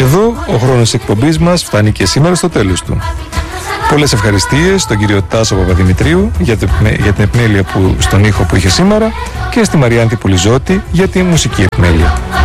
Εδώ ο χρόνος της εκπομπής μας φτάνει και σήμερα στο τέλος του. Πολλές ευχαριστίες στον κύριο Τάσο Παπαδημητρίου για την επιμέλεια στον ήχο που είχε σήμερα και στη Μαριάνθη Πουλιζώτη για τη μουσική επιμέλεια.